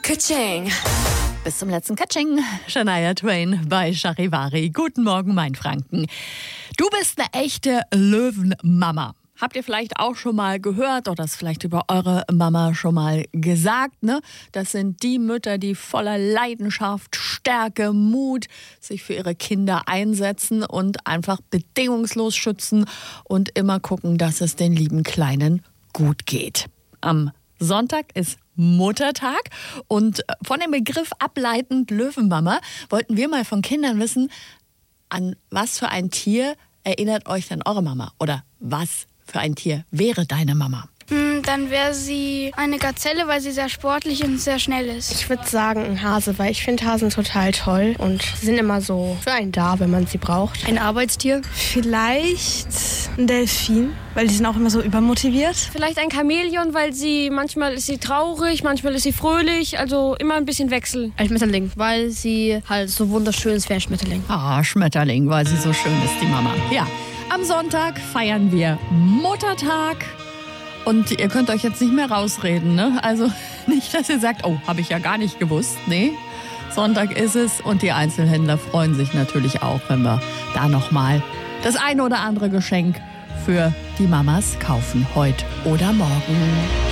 Ka-ching. Bis zum letzten Katsching. Shania Twain bei Charivari. Guten Morgen, mein Franken. Du bist eine echte Löwenmama. Habt ihr vielleicht auch schon mal gehört oder das vielleicht über eure Mama schon mal gesagt, ne? Das sind die Mütter, die voller Leidenschaft, Stärke, Mut sich für ihre Kinder einsetzen und einfach bedingungslos schützen und immer gucken, dass es den lieben Kleinen gut geht. Am Sonntag ist Muttertag und von dem Begriff ableitend Löwenmama wollten wir mal von Kindern wissen, an was für ein Tier erinnert euch denn eure Mama oder was für ein Tier wäre deine Mama? Dann wäre sie eine Gazelle, weil sie sehr sportlich und sehr schnell ist. Ich würde sagen ein Hase, weil ich finde Hasen total toll und sie sind immer so für einen da, wenn man sie braucht. Ein Arbeitstier? Vielleicht ein Delfin, weil die sind auch immer so übermotiviert. Vielleicht ein Chamäleon, weil manchmal ist sie traurig, manchmal ist sie fröhlich, also immer ein bisschen Wechsel. Ein Schmetterling, weil sie halt so wunderschön ist wie ein Schmetterling. Ah, Schmetterling, weil sie so schön ist, die Mama. Ja, am Sonntag feiern wir Muttertag. Und ihr könnt euch jetzt nicht mehr rausreden, ne? Also nicht, dass ihr sagt, oh, habe ich ja gar nicht gewusst. Nee, Sonntag ist es und die Einzelhändler freuen sich natürlich auch, wenn wir da nochmal das eine oder andere Geschenk für die Mamas kaufen, heute oder morgen.